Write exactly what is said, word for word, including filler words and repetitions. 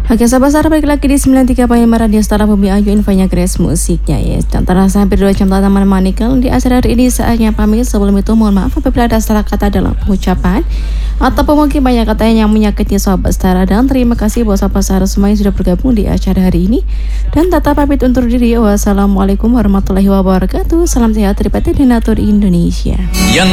Oke, sahabat Star balik lagi di sembilan tiga koma lima Radio Star Bumi Ayu, infonya Grace musiknya ya. Dan terasa hampir dua jam telah menemani kalian di acara hari ini. Saatnya pamit. Sebelum itu mohon maaf apabila ada salah kata dalam pengucapan ataupun mungkin banyak kata yang menyakiti sahabat Star. Dan terima kasih buat sahabat Star semua yang sudah bergabung di acara hari ini. Dan tetap pamit undur diri. Wassalamualaikum warahmatullahi wabarakatuh. Salam sehat dari P T Donatur Indonesia. Yang